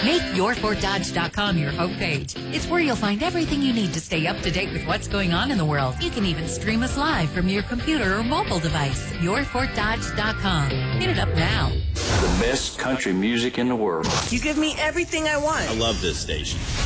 Make YourFortDodge.com your homepage. It's where you'll find everything you need to stay up to date with what's going on in the world. You can even stream us live from your computer or mobile device. YourFortDodge.com. Hit it up now. The best country music in the world. You give me everything I want. I love this station.